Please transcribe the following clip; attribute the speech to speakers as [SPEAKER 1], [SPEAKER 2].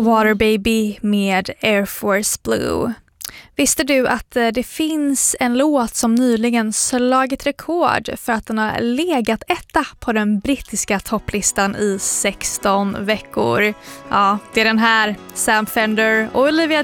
[SPEAKER 1] Water Baby med Air Force Blue. Visste du att det finns en låt som nyligen slagit rekord för att den har legat etta på den brittiska topplistan i 16 veckor? Ja, det är den här, Sam Fender och Olivia